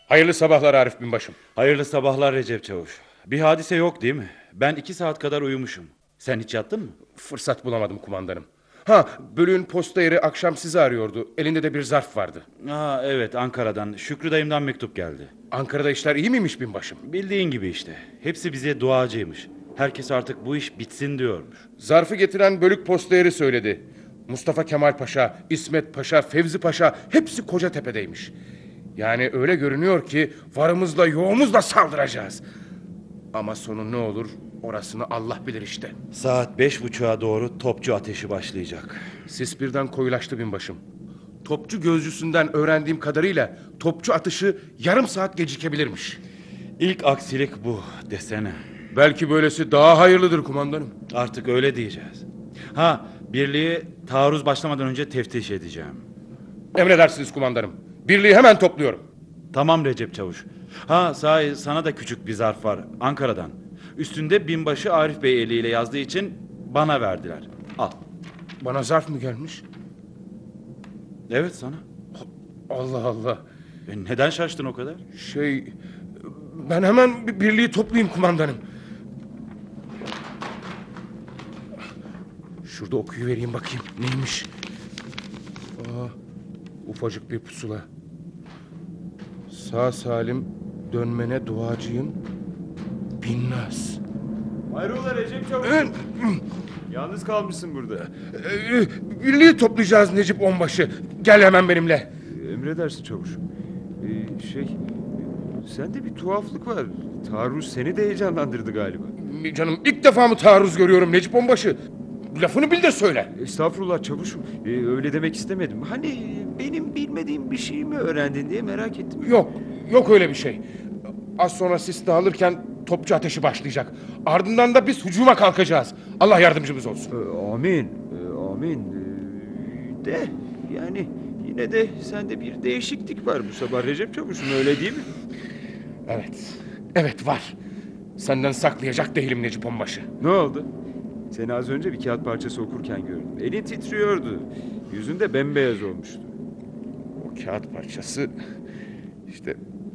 Hayırlı sabahlar Arif binbaşım. Hayırlı sabahlar Recep Çavuş. Bir hadise yok değil mi? Ben 2 saat kadar uyumuşum. Sen hiç yattın mı? Fırsat bulamadım kumandanım. Bölüğün posta yeri akşam sizi arıyordu. Elinde de bir zarf vardı. Evet, Ankara'dan, Şükrü dayımdan mektup geldi. Ankara'da işler iyi miymiş binbaşım? Bildiğin gibi işte. Hepsi bize duacıymış. Herkes artık bu iş bitsin diyormuş. Zarfı getiren bölük posta yeri söyledi. Mustafa Kemal Paşa, İsmet Paşa, Fevzi Paşa hepsi Kocatepe'deymiş. Yani öyle görünüyor ki varımızla yoğumuzla saldıracağız. Ama sonu ne olur orasını Allah bilir işte. Saat 5.30'a doğru topçu ateşi başlayacak. Sis birden koyulaştı binbaşım. Topçu gözcüsünden öğrendiğim kadarıyla topçu atışı yarım saat gecikebilirmiş. İlk aksilik bu desene. Belki böylesi daha hayırlıdır kumandanım. Artık öyle diyeceğiz. Birliği taarruz başlamadan önce teftiş edeceğim. Emredersiniz kumandanım. Birliği hemen topluyorum. Tamam Recep Çavuş. Sahi sana da küçük bir zarf var Ankara'dan. Üstünde binbaşı Arif Bey eliyle yazdığı için bana verdiler. Al. Bana zarf mı gelmiş? Evet sana. Allah Allah. Neden şaştın o kadar? Ben hemen bir birliği toplayayım kumandanım. Şurada okuyuvereyim bakayım neymiş. Ufacık bir pusula. Sağ salim dönmene duacıyım. Binnaz. Hayrola Recep Çavuş? Yalnız kalmışsın burada. Birliği toplayacağız Necip Onbaşı. Gel hemen benimle. Emredersin Çavuş. Sende bir tuhaflık var. Taarruz seni de heyecanlandırdı galiba. Canım ilk defa mı taarruz görüyorum Necip Onbaşı? Lafını bil de söyle. Estağfurullah Çavuşum. Öyle demek istemedim. Hani benim bilmediğim bir şey mi öğrendin diye merak ettim. Yok öyle bir şey. Az sonra sis dağılırken topçu ateşi başlayacak. Ardından da biz hücuma kalkacağız. Allah yardımcımız olsun. Amin. Amin. De yani yine de sende bir değişiklik var bu sabah Recep Çavuşum, öyle değil mi? Evet var. Senden saklayacak değilim Necip Onbaşı. Ne oldu? Seni az önce bir kağıt parçası okurken gördüm. Elin titriyordu. Yüzün de bembeyaz olmuştu. O kağıt parçası işte